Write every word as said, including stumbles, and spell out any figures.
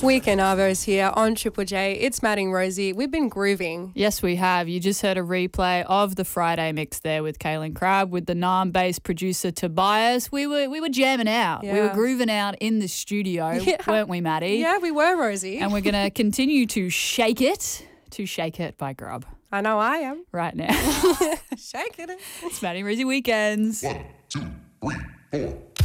Weekend Arvos here on Triple J. It's Matt and Rosie. We've been grooving. Yes, we have. You just heard a replay of the Friday mix there with Kaylin Crabb with the Naarm-based producer Tobias. We were we were jamming out. Yeah. We were grooving out in the studio, Yeah. weren't we, Maddie? Yeah, we were, Rosie. And we're going to continue to shake it, to shake it by Grub I know I am. right now. Shake it. It's Maddie and Rosie Weekends. One, two, three, four.